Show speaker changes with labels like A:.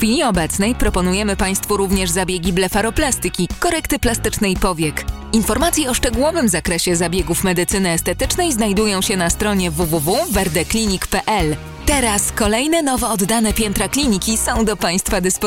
A: chwili obecnej proponujemy Państwu również zabiegi blefaroplastyki, korekty plastycznej powiek. Informacje o szczegółowym zakresie zabiegów medycyny estetycznej znajdują się na stronie www.verdeclinic.pl. Teraz kolejne nowo oddane piętra kliniki są do Państwa dyspozycji.